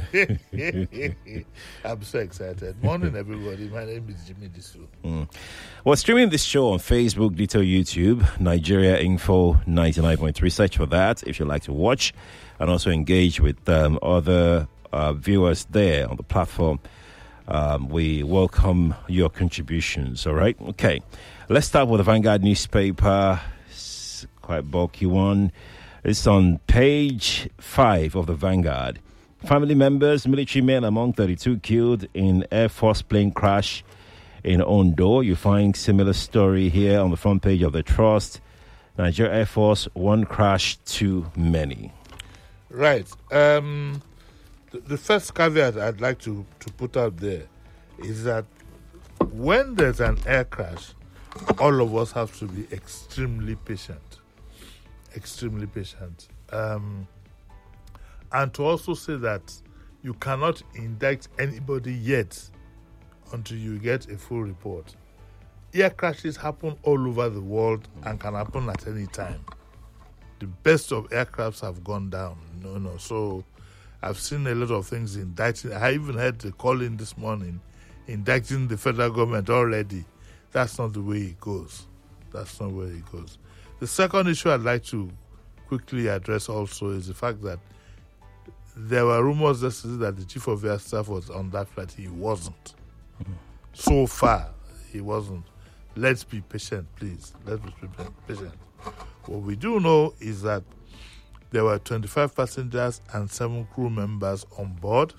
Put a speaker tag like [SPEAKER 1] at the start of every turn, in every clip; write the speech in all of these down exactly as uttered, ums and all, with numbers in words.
[SPEAKER 1] I'm so excited. Morning, everybody. My name is Jimmy Disu.
[SPEAKER 2] Mm. We're streaming this show on Facebook, Ditto YouTube, Nigeria Info ninety-nine point three. Search for that if you'd like to watch and also engage with um, other uh, viewers there on the platform. Um, we welcome your contributions, all right? Okay, let's start with the Vanguard newspaper. It's quite a bulky one. It's on page five of the Vanguard. Family members, military men among thirty-two killed in Air Force plane crash in Ondo. You find similar story here on the front page of the Trust. Nigeria Air Force, one crash too many.
[SPEAKER 1] Right. Um, the, the first caveat I'd like to, to put out there is that when there's an air crash, all of us have to be extremely patient. Extremely patient. Um, and to also say that you cannot indict anybody yet until you get a full report. Air crashes happen all over the world and can happen at any time. The best of aircrafts have gone down. No, no. So I've seen a lot of things indicting. I even heard the call in this morning indicting the federal government already. That's not the way it goes. That's not the way it goes. The second issue I'd like to quickly address also is the fact that there were rumors yesterday that the chief of air staff was on that flight. He wasn't. Mm-hmm. So far, he wasn't. Let's be patient, please. Let's be patient. What we do know is that there were twenty-five passengers and seven crew members on board.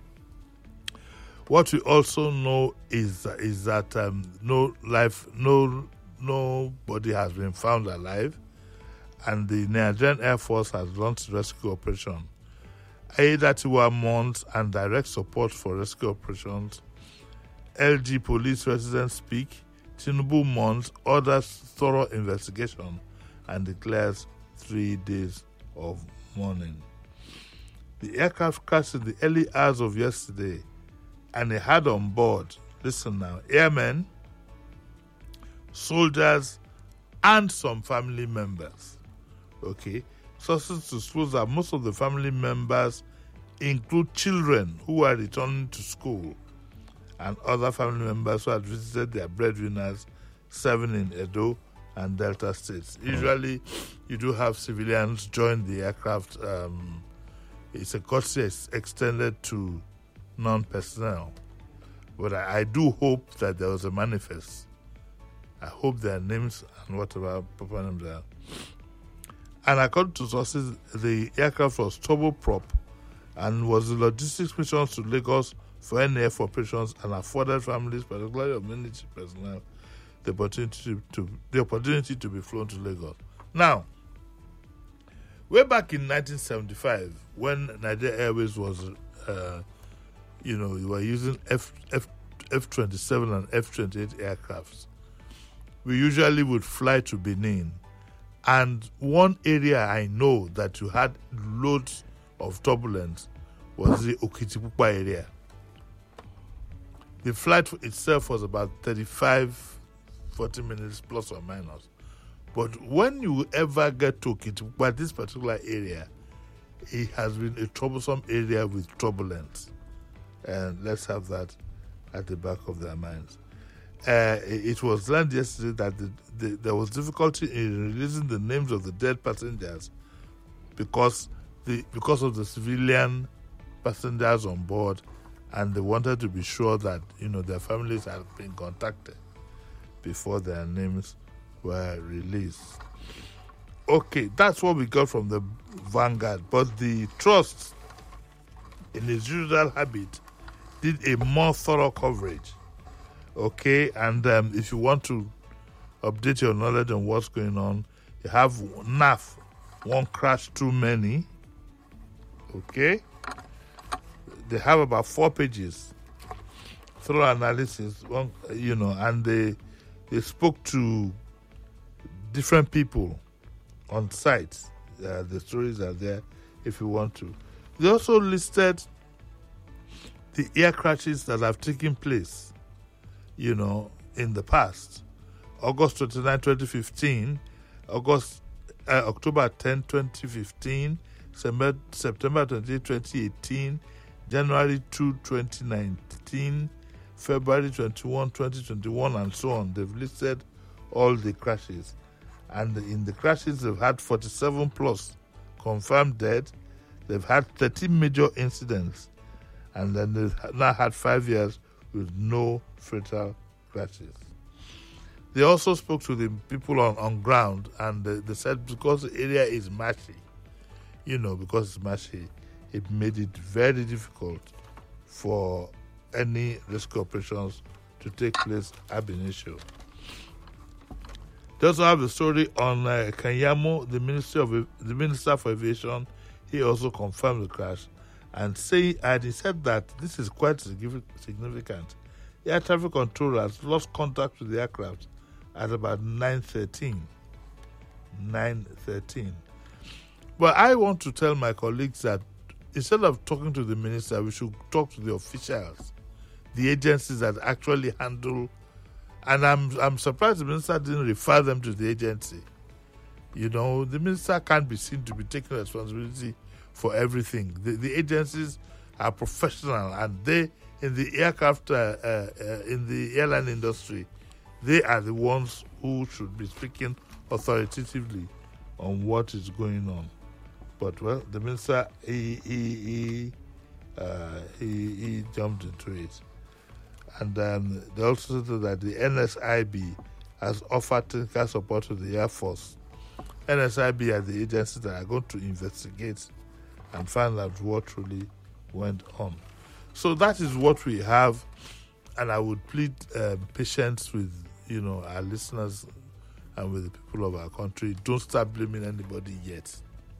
[SPEAKER 1] What we also know is is that um, no life, no nobody has been found alive, and the Nigerian Air Force has launched rescue operation. Aidatiwa mounts and direct support for rescue operations. L G police residents speak. Tinubu mounts orders thorough investigation and declares three days of mourning. The aircraft crashed in the early hours of yesterday, and they had on board, listen now, airmen, soldiers, and some family members. Okay, sources disclose that most of the family members include children who are returning to school and other family members who had visited their breadwinners serving in Edo and Delta states. Usually, you do have civilians join the aircraft. Um, it's a courtesy ex- extended to non-personnel. But I, I do hope that there was a manifest. I hope their names and whatever proper names are. And according to sources, the aircraft was turboprop and was the logistics mission to Lagos for N A F operations and afforded families, particularly of military personnel, the opportunity to, to the opportunity to be flown to Lagos. Now, way back in nineteen seventy-five, when Nigeria Airways was, uh, you know, we were using F, F, F twenty-seven and F twenty-eight aircrafts, we usually would fly to Benin. And one area I know that you had loads of turbulence was the Okitipupa area. The flight itself was about thirty-five, forty minutes plus or minus. But when you ever get to Okitipupa, this particular area, it has been a troublesome area with turbulence. And let's have that at the back of their minds. Uh, it was learned yesterday that the, the, there was difficulty in releasing the names of the dead passengers because the because of the civilian passengers on board, and they wanted to be sure that, you know, their families had been contacted before their names were released. Okay, that's what we got from the Vanguard. But the Trust, in its usual habit, did a more thorough coverage. Okay, and um, if you want to update your knowledge on what's going on, you have N A F, one crash too many. Okay, they have about four pages, thorough analysis. One, you know, and they they spoke to different people on site. Uh, the stories are there if you want to. They also listed the air crashes that have taken place, you know, in the past. August twenty-ninth, twenty fifteen, August, uh, October tenth, twenty fifteen, September twenty-eighth, twenty eighteen, January second, twenty nineteen, February twenty-first, twenty twenty-one, and so on. They've listed all the crashes. And in the crashes, they've had forty-seven plus confirmed dead. They've had thirteen major incidents. And then they've now had five years with no fatal crashes. They also spoke to the people on, on ground, and they, they said because the area is marshy, you know, because it's marshy, it made it very difficult for any rescue operations to take place ab initio. They also have a story on uh, Kanyamo, the Ministry of the Minister for Aviation. He also confirmed the crash, and say and he said that this is quite significant. Air traffic controllers lost contact with the aircraft at about nine thirteen. nine thirteen. But I want to tell my colleagues that instead of talking to the minister, we should talk to the officials, the agencies that actually handle. And I'm I'm surprised the minister didn't refer them to the agency. You know, the minister can't be seen to be taking responsibility for everything. The, the agencies are professional, and they, in the aircraft, uh, uh, uh, in the airline industry, they are the ones who should be speaking authoritatively on what is going on. But, well, the minister, he he he, uh, he, he jumped into it. And um, they also said that the N S I B has offered technical support to the Air Force. N S I B are the agencies that are going to investigate and find out what truly went on. So that is what we have, and I would plead um, patience with, you know, our listeners and with the people of our country. Don't start blaming anybody yet.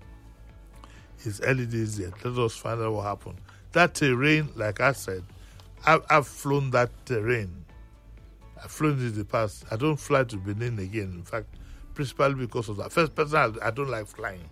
[SPEAKER 1] It's early days yet. Let us find out what happened. That terrain, like I said, I've, I've flown that terrain. I've flown it in the past. I don't fly to Benin again. In fact, principally because of that. First person, I, I don't like flying.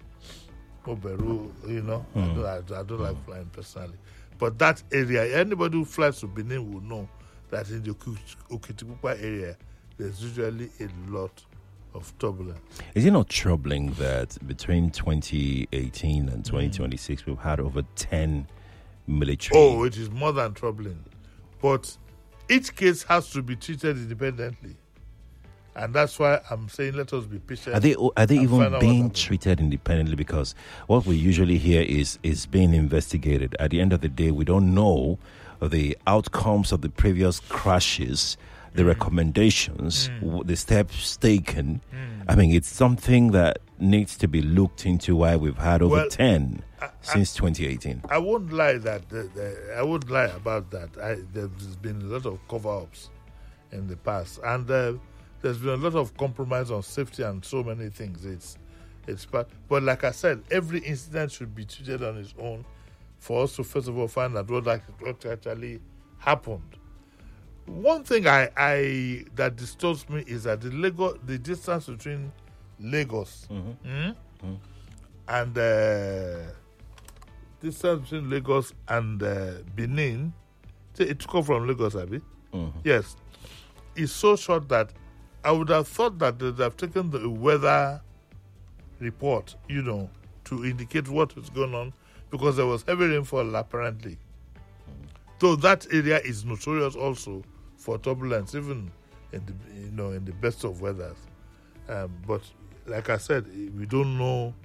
[SPEAKER 1] Oberu, you know, mm. I, don't, I, I don't mm. like flying personally. But that area, anybody who flies to Benin will know that in the Okitipupa area, there's usually a lot of turbulence.
[SPEAKER 2] Is it not troubling that between twenty eighteen and twenty twenty-six, mm. we've had over ten military?
[SPEAKER 1] Oh, it is more than troubling. But each case has to be treated independently. And that's why I'm saying let us be patient.
[SPEAKER 2] Are they are they even being treated independently? Because what we usually hear is is being investigated. At the end of the day, we don't know the outcomes of the previous crashes, the mm. recommendations, mm. the steps taken. Mm. I mean, it's something that needs to be looked into. Why we've had over well, ten I, since I, twenty eighteen.
[SPEAKER 1] I won't lie that the, the, I won't lie about that. I, there's been a lot of cover-ups in the past, and. Uh, There's been a lot of compromise on safety and so many things. It's, it's part, but like I said, every incident should be treated on its own for us to first of all find out what, what actually happened. One thing I, I that disturbs me is that the Lagos, the distance between Lagos mm-hmm. Mm, mm-hmm. and uh, distance between Lagos and uh, Benin. It took off from Lagos, Abi. Mm-hmm. Yes, it's so short that I would have thought that they'd have taken the weather report, you know, to indicate what is going on, because there was heavy rainfall apparently. So that area is notorious also for turbulence, even in the you know in the best of weathers. Um, but like I said, we don't know.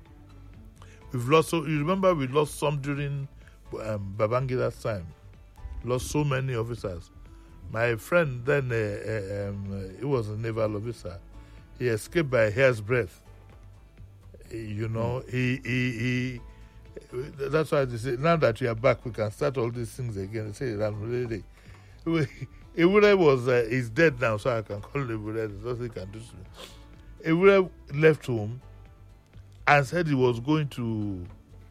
[SPEAKER 1] We've lost. So you remember we lost some during um, Babangida's time. Lost so many officers. My friend then, uh, uh, um, he was a naval officer. He escaped by a hair's breadth. You know, mm. he, he, he, that's why they say, now that you are back, we can start all these things again. They say, I'm really, Ewure was, uh, he's dead now, so I can call him Ewure. There's nothing he can do to me. Ewure left home and said he was going to,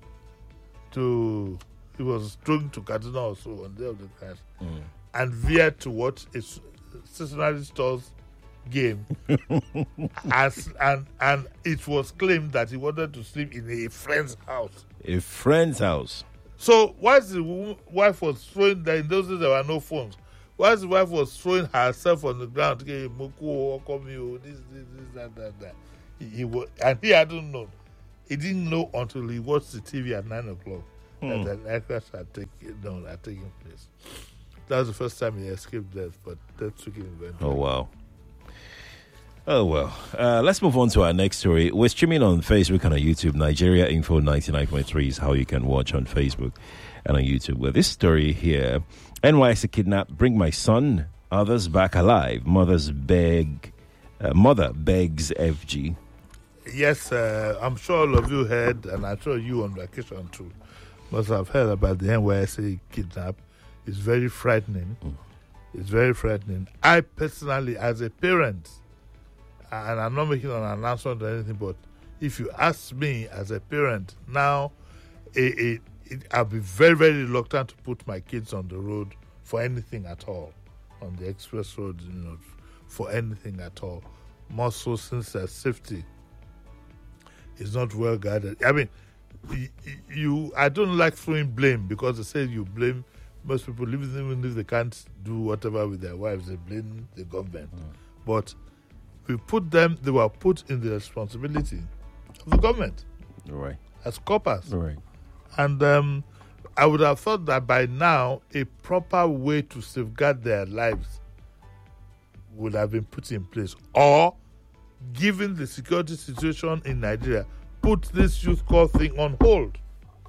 [SPEAKER 1] to, he was going to Kaduna or so on the day of the crash. Mm. And veered to what is stationary stores game. As, and and it was claimed that he wanted to sleep in a friend's house.
[SPEAKER 2] A friend's house.
[SPEAKER 1] So whilst the wife was throwing, in those days there were no phones. Whilst the wife was throwing herself on the ground, okay, Moko, Okomio, this, this, this, that, that, that. He, he was, and he hadn't known. He didn't know until he watched the T V at nine o'clock
[SPEAKER 2] Hmm.
[SPEAKER 1] that an aircrash had taken, no, had taken place. That was the first time he escaped death, but death took him eventually.
[SPEAKER 2] Oh, wow. Oh, well. Uh, let's move on to our next story. We're streaming on Facebook and on YouTube. Nigeria Info ninety-nine point three is how you can watch on Facebook and on YouTube. Well, this story here, N Y S C kidnap, bring my son, others back alive. Mothers beg, uh, mother begs F G.
[SPEAKER 1] Yes, uh, I'm sure all of you heard, and I'm sure you on vacation too must have heard about the N Y S C kidnap. It's very frightening.
[SPEAKER 2] Mm.
[SPEAKER 1] It's very frightening. I personally, as a parent, and I'm not making an announcement or anything, but if you ask me as a parent now, it, it, it, I'll be very, very reluctant to put my kids on the road for anything at all, on the express road, you know, for anything at all. More so since their safety is not well guarded. I mean, you, you I don't like throwing blame, because they say you blame most people, even if they can't do whatever with their wives, they blame the government. Mm. But we put them, they were put in the responsibility of the government.
[SPEAKER 2] Right.
[SPEAKER 1] As coppers.
[SPEAKER 2] Right.
[SPEAKER 1] And um, I would have thought that by now, a proper way to safeguard their lives would have been put in place. Or, given the security situation in Nigeria, put this youth corps thing on hold.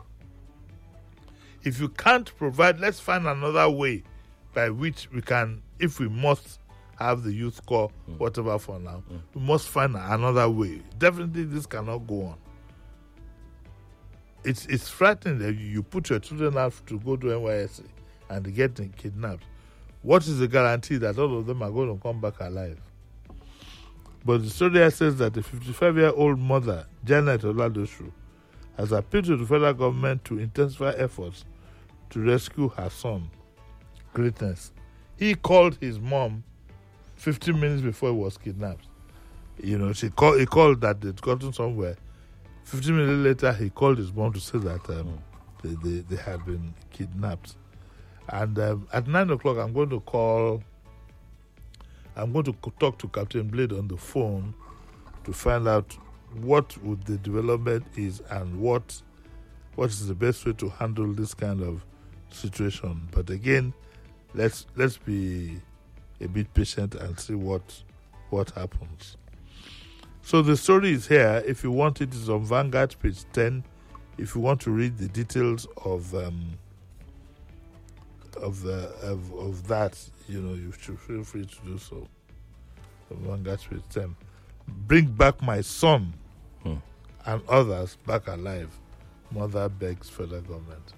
[SPEAKER 1] If you can't provide, let's find another way by which we can, if we must have the youth corps, mm. whatever for now, mm. we must find another way. Definitely this cannot go on. It's it's frightening that you put your children out to go to N Y S C and they get kidnapped. What is the guarantee that all of them are going to come back alive? But the story says that the fifty-five-year-old mother, Janet Oladoshu, has appealed to the federal government to intensify efforts to rescue her son, Greatness. He called his mom fifteen minutes before he was kidnapped. You know, she called, he called that they'd gotten somewhere. fifteen minutes later, he called his mom to say that um, they, they, they had been kidnapped. And um, at nine o'clock, I'm going to call, I'm going to talk to Captain Blade on the phone to find out what would the development is and what what is the best way to handle this kind of situation. But again, let's let's be a bit patient and see what what happens. So the story is here. If you want it, it's on Vanguard, page ten. If you want to read the details of um, of the of, of that, you know, you should feel free to do so. On Vanguard, page ten. Bring back my son hmm. and others back alive. Mother begs federal government.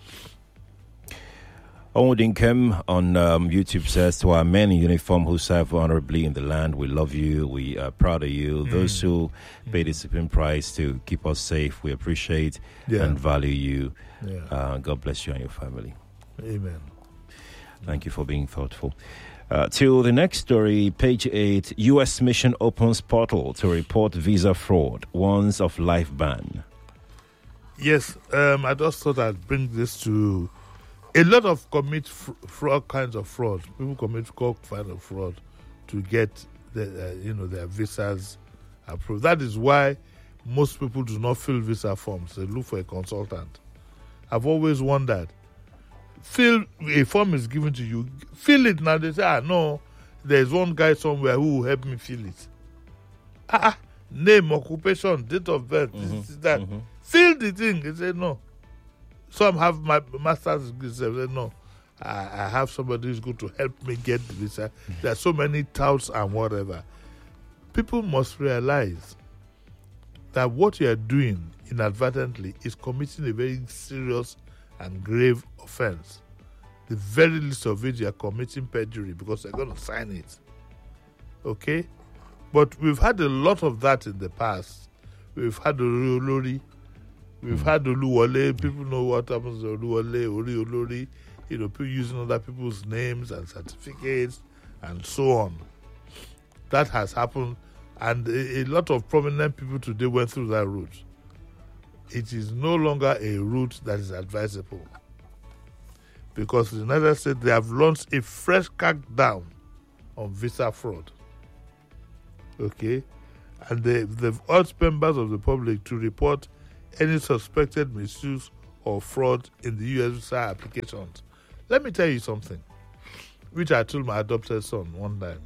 [SPEAKER 2] Owodinkem on um, YouTube says, to our men in uniform who serve honorably in the land, we love you. We are proud of you. Mm. Those who mm. pay the supreme price to keep us safe, we appreciate yeah. and value you. Yeah. Uh, God bless you and your family.
[SPEAKER 1] Amen.
[SPEAKER 2] Thank you for being thoughtful. Uh, to the next story, page eight, U S mission opens portal to report visa fraud, warns of life ban.
[SPEAKER 1] Yes, um, I just thought I'd bring this to... A lot of commit fr- fraud kinds of fraud. People commit all kinds of fraud to get the, uh, you know, their visas approved. That is why most people do not fill visa forms. They look for a consultant. I've always wondered. Fill a form is given to you. Fill it now. They say, ah, no, there's one guy somewhere who will help me fill it. Ah, name, occupation, date of birth, mm-hmm. this, that. Mm-hmm. Fill the thing. They say no. Some have my master's degree. They say no. I, I have somebody who's going to help me get the visa. There are so many touts and whatever. People must realize that what you are doing inadvertently is committing a very serious and grave offense. The very least of it, you are committing perjury because they're going to sign it. Okay? But we've had a lot of that in the past. We've had Olori. We've had Oluwole. People know what happens to Oluwole, Ori Olori. You know, people using other people's names and certificates and so on. That has happened. And a, a lot of prominent people today went through that route. It is no longer a route that is advisable. Because the United States, they have launched a fresh crackdown on visa fraud. Okay? And they, they've urged members of the public to report any suspected misuse or fraud in the U S visa applications. Let me tell you something, which I told my adopted son one time.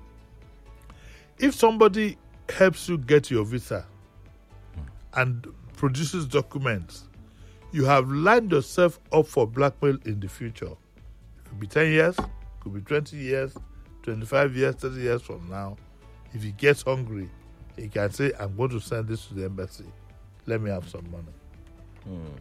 [SPEAKER 1] If somebody helps you get your visa and produces documents, you have lined yourself up for blackmail in the future. It could be ten years, it could be twenty years, twenty-five years, thirty years from now. If he gets hungry, he can say, I'm going to send this to the embassy. Let me have some money.
[SPEAKER 2] Mm.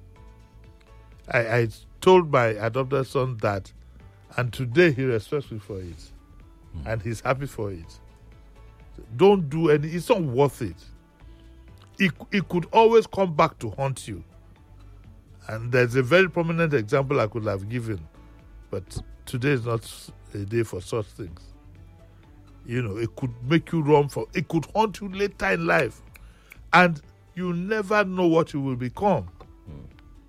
[SPEAKER 1] I, I told my adopted son that, and today he respects me for it. Mm. And he's happy for it. Don't do any, it's not worth it. It, it could always come back to haunt you. And there's a very prominent example I could have given, but today is not a day for such things. You know, it could make you run for, it could haunt you later in life. And you never know what you will become. Mm.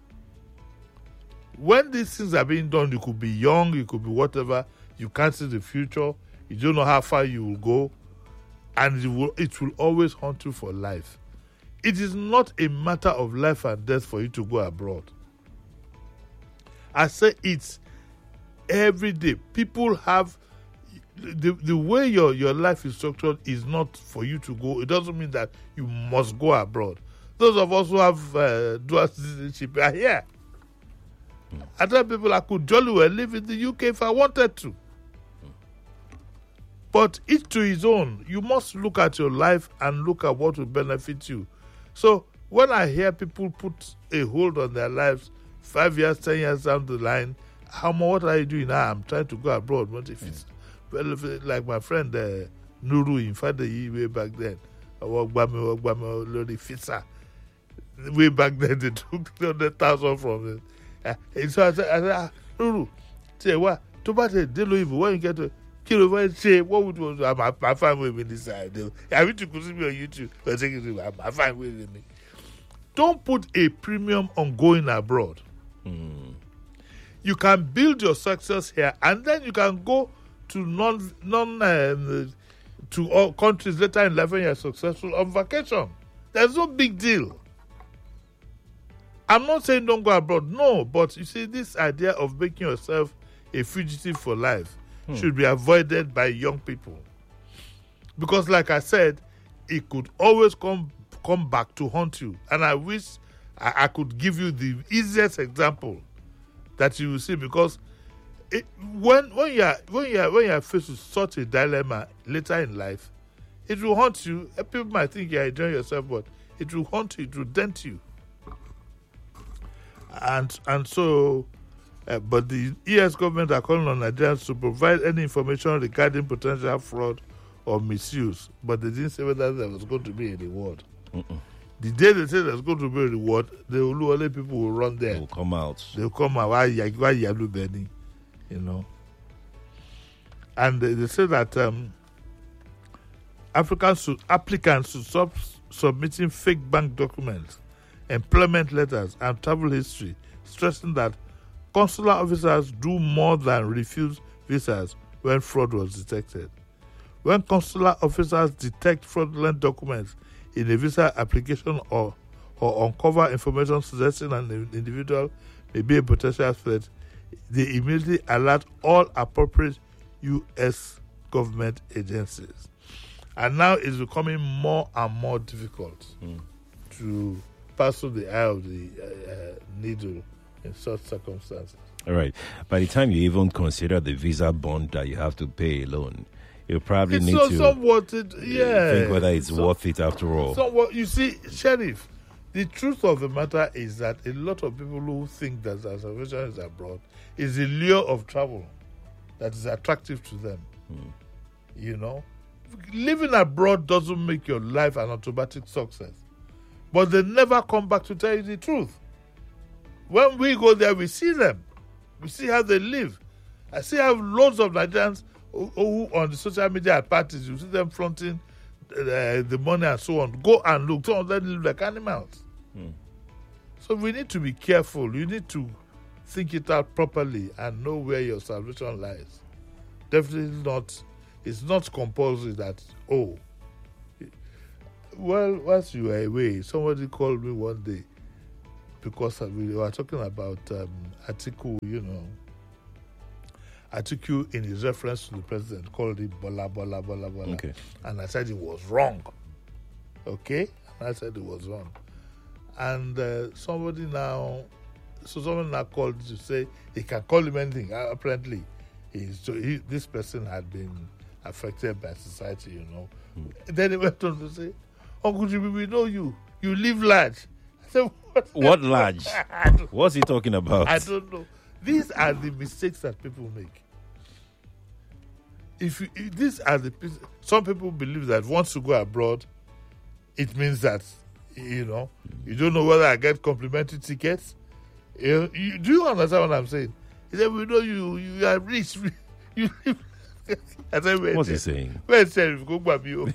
[SPEAKER 1] When these things are being done, you could be young, you could be whatever, you can't see the future, you don't know how far you will go, and it will, it will always haunt you for life. It is not a matter of life and death for you to go abroad. I say it's every day. People have, the, the way your, your life is structured is not for you to go. It doesn't mean that you must go abroad. Those of us who have uh, dual citizenship are here. Mm. I tell people I could jolly well live in the U K if I wanted to. Mm. But each to his own. You must look at your life and look at what will benefit you. So when I hear people put a hold on their lives five years, ten years down the line, how what are you doing now? I'm trying to go abroad. But if it's well, if it, like my friend uh, Nuru in fact way back then, I walk by me, walk by me, Lodi Fisa. Way back then they took three hundred thousand from it. Uh, and so I said, I said ah, Nuru, say what? To buy the deal even when you get to kill over say what would you I'm I find with me this side. I wish you could see me on YouTube. But take it I find with me. Don't put a premium on going abroad. Mm. You can build your success here, and then you can go to non non um, to all countries later in life when you're successful on vacation. There's no big deal. I'm not saying don't go abroad, no, but you see, this idea of making yourself a fugitive for life hmm. should be avoided by young people, because, like I said, it could always come come back to haunt you. And I wish I, I could give you the easiest example that you will see, because it, when when you are when you are when you are faced with such a dilemma later in life, it will haunt you. People might think you are enjoying yourself, but it will haunt you. It will dent you. And and so, uh, but the E S government are calling on Nigerians to provide any information regarding potential fraud or misuse. But they didn't say whether there was going to be a reward. Mm-mm. The day they say there's going to be a reward, the only people will run there.
[SPEAKER 2] They will come out.
[SPEAKER 1] They will come out. Why why Yalu Benny, you know? And they, they say that um, Africans should, applicants should stop submitting fake bank documents, employment letters, and travel history, stressing that consular officers do more than refuse visas when fraud was detected. When consular officers detect fraudulent documents in a visa application or, or uncover information suggesting an individual may be a potential threat, they immediately alert all appropriate U S government agencies. And now it's becoming more and more difficult mm. to pass through the eye of the uh, uh, needle in such circumstances.
[SPEAKER 2] All right. By the time you even consider the visa bond that you have to pay alone, you probably
[SPEAKER 1] it's
[SPEAKER 2] need
[SPEAKER 1] so,
[SPEAKER 2] to
[SPEAKER 1] somewhat it, yeah.
[SPEAKER 2] think whether it's
[SPEAKER 1] so,
[SPEAKER 2] worth it after all.
[SPEAKER 1] Somewhat, you see, Sheriff, the truth of the matter is that a lot of people who think that their salvation is abroad is the lure of travel that is attractive to them. Hmm. You know? Living abroad doesn't make your life an automatic success. But they never come back to tell you the truth. When we go there, we see them. We see how they live. I see how loads of Nigerians who, who on the social media parties, you see them flaunting uh, the money and so on. Go and look. Some of them live like animals. Hmm. So we need to be careful. You need to think it out properly and know where your salvation lies. Definitely not. It's not compulsory that, oh, well, once you are away, somebody called me one day. because we were talking about um, Atiku, you know. Atiku, in his reference to the president, called it Bola, Bola, Bola, Bola.
[SPEAKER 2] Okay.
[SPEAKER 1] And I said it was wrong. Okay? And I said it was wrong. And uh, somebody now, so someone now called to say he can call him anything. Uh, apparently, he's, so he, this person had been affected by society, you know. Mm. Then he went on to say, Uncle Jimmy, we know you. You live large. I said, what?
[SPEAKER 2] What large? What's he talking about?
[SPEAKER 1] I don't know. These are the mistakes that people make. If, you, if these are the some people believe that once you go abroad, it means that, you know, you don't know whether I get complimentary tickets. You, you, do you understand what I'm saying? He said, we know you, you are rich. You, I said, wait,
[SPEAKER 2] what's he saying?
[SPEAKER 1] Wait, Sheriff, go back you.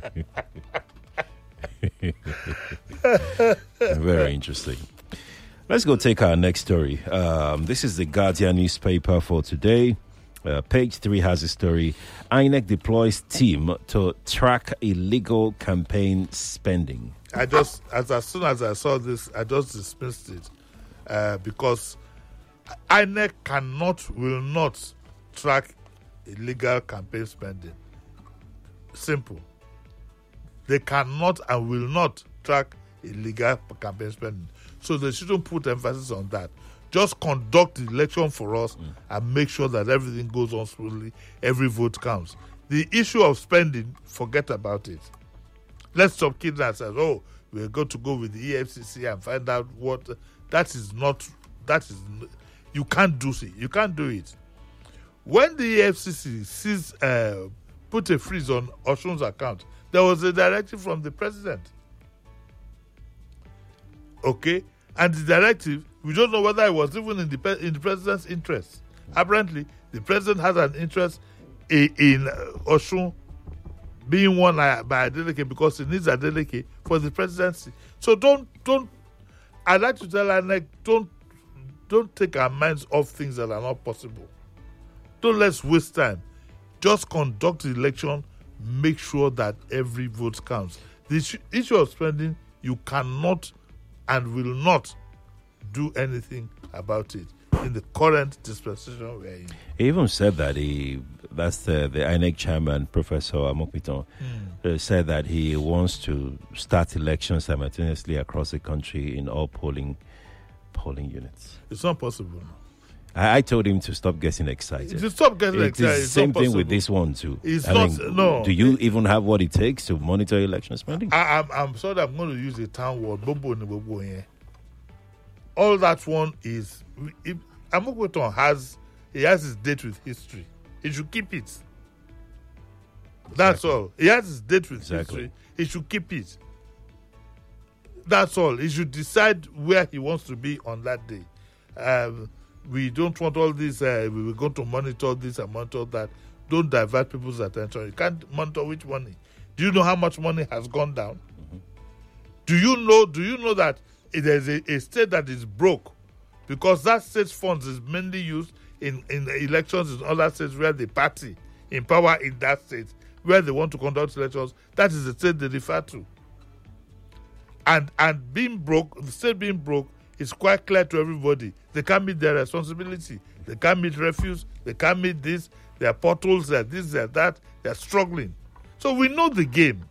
[SPEAKER 2] Very interesting. Let's go take our next story. Um, this is the Guardian newspaper for today. Uh, page three has a story. I N E C deploys team to track illegal campaign spending.
[SPEAKER 1] I just, as, as soon as I saw this, I just dismissed it uh, because I N E C cannot, will not track illegal campaign spending. Simple. They cannot and will not track illegal campaign spending. So they shouldn't put emphasis on that. Just conduct the election for us mm. and make sure that everything goes on smoothly. Every vote counts. The issue of spending, forget about it. Let's stop kidding ourselves. Oh, we're going to go with the E F C C and find out what. That is not. That is. You can't do it. You can't do it. When the E F C C sees, uh, put a freeze on Osun's account, there was a directive from the president. Okay, and the directive, we don't know whether it was even in the in the president's interest. Apparently, the president has an interest in, in uh, Osun being won by Adeleke because he needs Adeleke for the presidency. So don't don't. I'd like to tell I N E C, don't don't take our minds off things that are not possible. Don't let's waste time. Just conduct the election. Make sure that every vote counts. The issue, issue of spending, you cannot and will not do anything about it in the current dispensation we're in.
[SPEAKER 2] He even said that he, that's the, the I N E C chairman, Professor Amopiton, mm. uh, said that he wants to start elections simultaneously across the country in all polling polling units.
[SPEAKER 1] It's not possible.
[SPEAKER 2] I, I told him to stop getting excited.
[SPEAKER 1] To stop getting
[SPEAKER 2] it
[SPEAKER 1] excited.
[SPEAKER 2] It's the same thing with this one too.
[SPEAKER 1] It's
[SPEAKER 2] I
[SPEAKER 1] not.
[SPEAKER 2] mean,
[SPEAKER 1] no.
[SPEAKER 2] Do you even have what it takes to monitor election spending?
[SPEAKER 1] I, I'm, I'm sorry. I'm going to use a town word. Bobo ni bobo here. All that one is. Amopiton has. He has his date with history. He should keep it. That's exactly. all. He has his date with exactly. history. He should keep it. That's all. He should decide where he wants to be on that day. Um, we don't want all this. Uh, we were going to monitor this and monitor that. Don't divert people's attention. You can't monitor which money. Do you know how much money has gone down? Mm-hmm. Do you know? Do you know that there's a, a state that is broke because that state's funds is mainly used in in elections in other states where the party in power in that state where they want to conduct elections. That is the state they refer to. And and being broke, the state being broke, is quite clear to everybody. They can't meet their responsibility. They can't meet refuse. They can't meet this. There are potholes. There are this. There are that. They are struggling. So we know the game.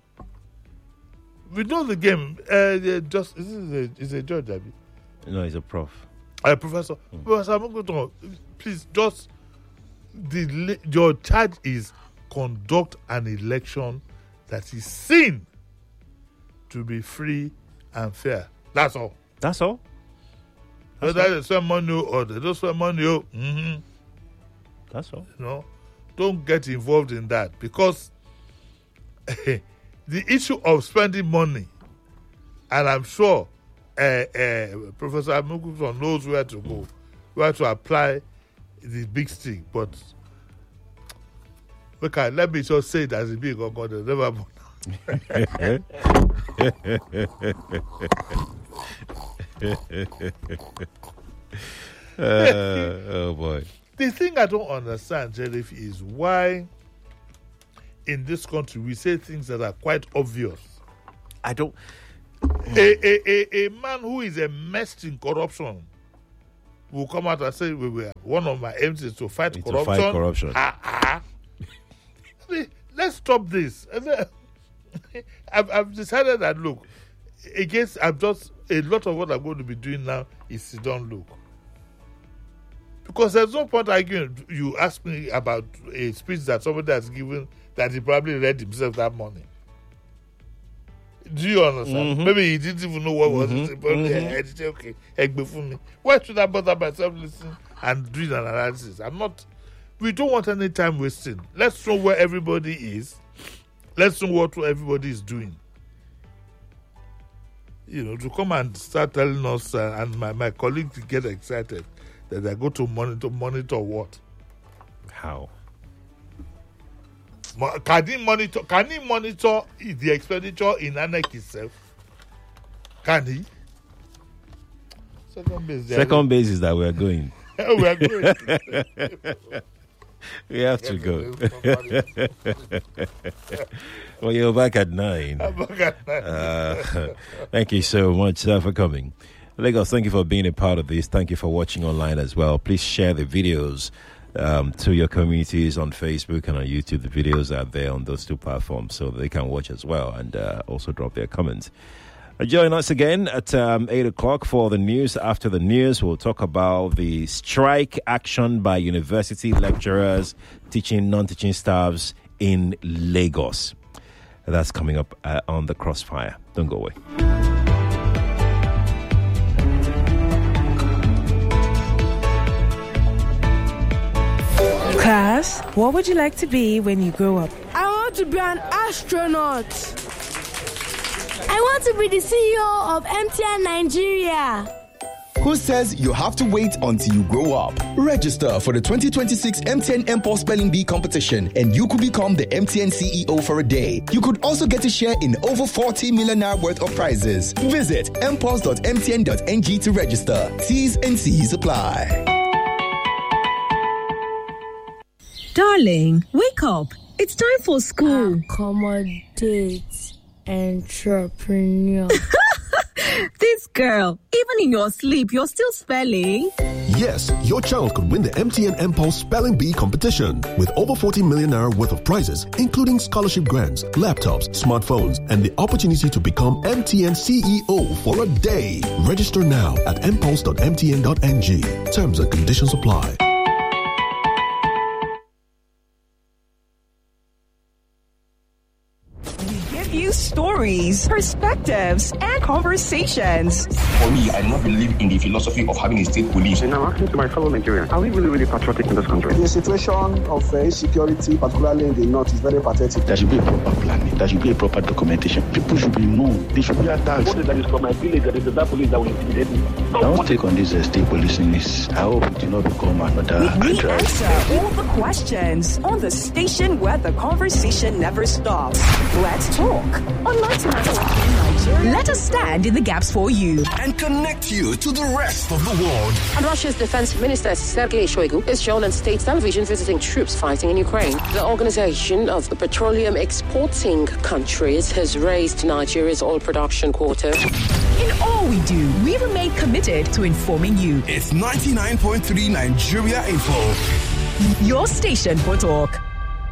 [SPEAKER 1] We know the game. Uh, just this is a, is a judge, Abi?
[SPEAKER 2] No, he's a prof.
[SPEAKER 1] A professor. Mm. Professor, I'm going to please just the your charge is conduct an election that is seen to be free and fair. That's all.
[SPEAKER 2] That's all. That's
[SPEAKER 1] Whether they spend money or they don't spend money, mm-hmm.
[SPEAKER 2] That's all.
[SPEAKER 1] You know, don't get involved in that because the issue of spending money, and I'm sure uh, uh, Professor Amopiton knows where to go, where to apply the big stick. But okay, let me just say it as a big God, God, never.
[SPEAKER 2] uh, oh boy.
[SPEAKER 1] The thing I don't understand, Sheriff, is why in this country we say things that are quite obvious.
[SPEAKER 2] I don't
[SPEAKER 1] A, a, a, a man who is immersed in corruption will come out and say, we were one of my aims is to fight
[SPEAKER 2] It's
[SPEAKER 1] corruption.
[SPEAKER 2] To fight corruption.
[SPEAKER 1] Ah, ah. Let's stop this. I've, I've decided that, look, against, I'm just, a lot of what I'm going to be doing now is sit down, look. Because there's no point arguing. You ask me about a speech that somebody has given that he probably read himself that morning. Do you understand?
[SPEAKER 2] Mm-hmm.
[SPEAKER 1] Maybe he didn't even know what was
[SPEAKER 2] Mm-hmm.
[SPEAKER 1] it. Probably mm-hmm. I said, okay, egbe for me. Why should I bother myself listening and doing an analysis? I'm not. We don't want any time wasting. Let's know where everybody is. Let's know what everybody is doing. You know, to come and start telling us, uh, and my, my colleagues get excited that I go to monitor monitor what?
[SPEAKER 2] How?
[SPEAKER 1] Can he monitor? Can he monitor the expenditure in A N E C itself? Can he? Second base.
[SPEAKER 2] Second base is that we are going.
[SPEAKER 1] we are going.
[SPEAKER 2] We have to go. Well, you're back at nine.
[SPEAKER 1] I'm back at nine.
[SPEAKER 2] Uh, thank you so much uh, for coming. Lagos, thank you for being a part of this. Thank you for watching online as well. Please share the videos um, to your communities on Facebook and on YouTube. The videos are there on those two platforms so they can watch as well and uh, also drop their comments. Uh, join us again at um, eight o'clock for the news. After the news, we'll talk about the strike action by university lecturers, teaching, non-teaching staffs in Lagos. That's coming up uh, on The Crossfire. Don't go away.
[SPEAKER 3] Class, what would you like to be when you grow up?
[SPEAKER 4] I want to be an astronaut. I want to be the C E O of M T N Nigeria.
[SPEAKER 5] Who says you have to wait until you grow up? Register for the twenty twenty-six M T N M-Pulse Spelling Bee competition and you could become the M T N C E O for a day. You could also get a share in over forty million naira worth of prizes. Visit m pulse dot m t n dot n g to register. T's and C's apply.
[SPEAKER 6] Darling, wake up. It's time for school.
[SPEAKER 4] Accommodate entrepreneur.
[SPEAKER 6] This girl, even in your sleep, you're still spelling.
[SPEAKER 7] Yes, your child could win the M T N M-Pulse Spelling Bee competition with over forty million naira worth of prizes, including scholarship grants, laptops, smartphones, and the opportunity to become M T N C E O for a day. Register now at m pulse dot m t n dot n g. Terms and conditions apply.
[SPEAKER 8] You stories, perspectives, and conversations.
[SPEAKER 9] For me, I do not believe in the philosophy of having a state police.
[SPEAKER 10] And I'm asking to my fellow Nigerians, are we really, really patriotic in this country?
[SPEAKER 11] The situation of uh, insecurity, particularly in the north, is very pathetic.
[SPEAKER 12] There should be a proper planning. There should be a proper documentation. People should be known. They should be attacked.
[SPEAKER 10] What is that is from my village? That is the police that will intimidate me.
[SPEAKER 12] I won't take on this uh, state policing. This. I hope it do not become another.
[SPEAKER 8] We answer all the questions on the station where the conversation never stops. Let's talk. On ninety-nine point three Nigeria. Let us stand in the gaps for you
[SPEAKER 7] and connect you to the rest of the world.
[SPEAKER 13] And Russia's defense minister Sergei Shoigu is shown on state television visiting troops fighting in Ukraine. The Organization of the Petroleum Exporting Countries has raised Nigeria's oil production quota.
[SPEAKER 8] In all we do, we remain committed to informing you.
[SPEAKER 7] It's ninety-nine point three Nigeria Info.
[SPEAKER 8] Your station for talk.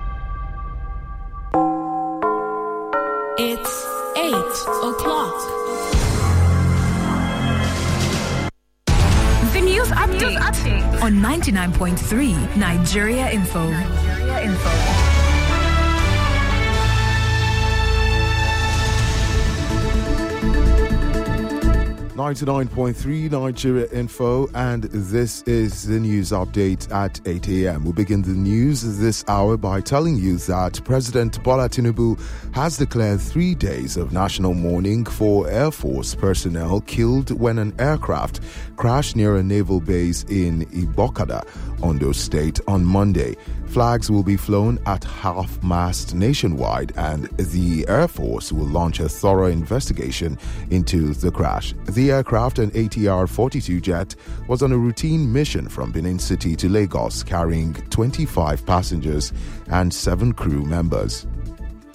[SPEAKER 4] It's eight o'clock.
[SPEAKER 6] The news update, update. On ninety-nine point three Nigeria Info. Nigeria Info.
[SPEAKER 14] ninety-nine point three Nigeria Info, and this is the news update at eight a.m. We begin the news this hour by telling you that President Bola Tinubu has declared three days of national mourning for Air Force personnel killed when an aircraft crashed near a naval base in Ibokada, Ondo State, on Monday. Flags will be flown at half-mast nationwide, and the Air Force will launch a thorough investigation into the crash. The aircraft, an A T R forty-two jet, was on a routine mission from Benin City to Lagos, carrying twenty-five passengers and seven crew members.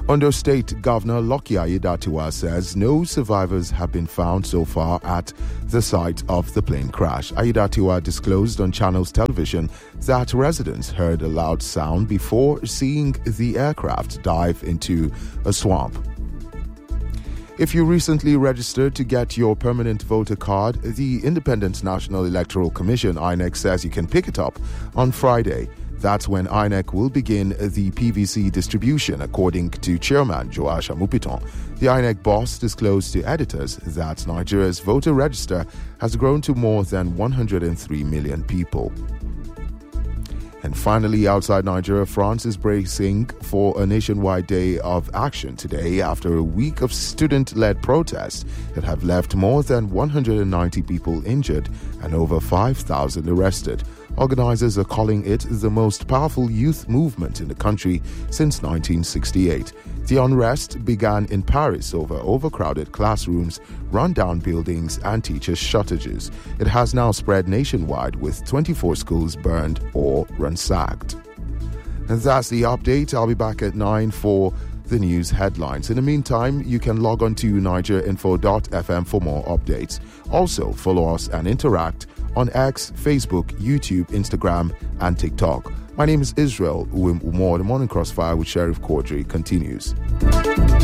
[SPEAKER 14] Ondo State Governor Lucky Aiyedatiwa says no survivors have been found so far at the site of the plane crash. Aiyedatiwa disclosed on Channels Television that residents heard a loud sound before seeing the aircraft dive into a swamp. If you recently registered to get your permanent voter card, the Independent National Electoral Commission, I N E C, says you can pick it up on Friday. That's when I N E C will begin the P V C distribution, according to Chairman Joash Amupiton. The I N E C boss disclosed to editors that Nigeria's voter register has grown to more than one hundred three million people. And finally, outside Nigeria, France is bracing for a nationwide day of action today after a week of student-led protests that have left more than one hundred ninety people injured and over five thousand arrested. Organizers are calling it the most powerful youth movement in the country since nineteen sixty-eight. The unrest began in Paris over overcrowded classrooms, run-down buildings, and teacher shortages. It has now spread nationwide with twenty-four schools burned or ransacked. And that's the update. I'll be back at nine for the news headlines. In the meantime, you can log on to nigeria info dot f m for more updates. Also, follow us and interact on X, Facebook, YouTube, Instagram, and TikTok. My name is Israel Uwim Umor. The Morning Crossfire with Sheriff Quadri continues.